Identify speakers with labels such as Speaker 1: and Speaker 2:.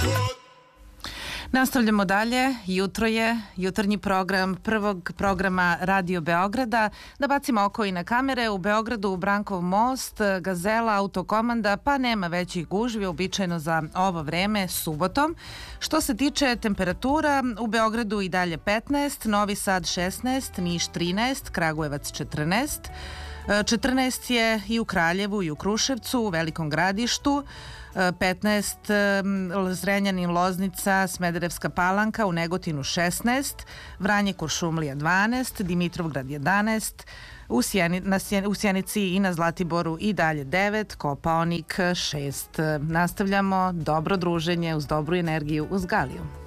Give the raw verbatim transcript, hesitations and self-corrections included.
Speaker 1: Nastavljamo dalje, jutro je, jutarnji program prvog programa Radio Beograda. Da bacimo oko i na kamere, u Beogradu u Brankov most, Gazela, Autokomanda, pa nema većih gužvi, običajno za ovo vreme, subotom. Što se tiče temperatura, u Beogradu i dalje petnaest, Novi Sad šesnaest, Niš trinaest, Kragujevac četrnaest, četrnaest je i u Kraljevu i u Kruševcu, u Velikom Gradištu, petnaest Zrenjanin, Loznica, Smederevska Palanka, u Negotinu šesnaest, Vranje, Kuršumlija dvanaest, Dimitrovgrad jedanaest, u, Sjeni, na Sjen, u Sjenici i na Zlatiboru i dalje devet, Kopaonik šest. Nastavljamo dobro druženje uz dobru energiju uz Galiju.